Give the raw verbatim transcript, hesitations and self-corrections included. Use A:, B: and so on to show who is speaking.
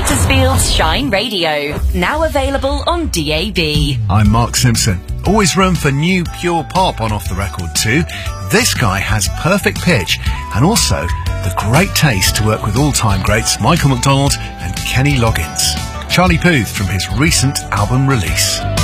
A: Petersfield's Shine Radio, now available on D A B.
B: I'm Mark Simpson. Always room for new pure pop on Off the Record too. This guy has perfect pitch and also the great taste to work with all-time greats Michael McDonald and Kenny Loggins. Charlie Puth from his recent album release.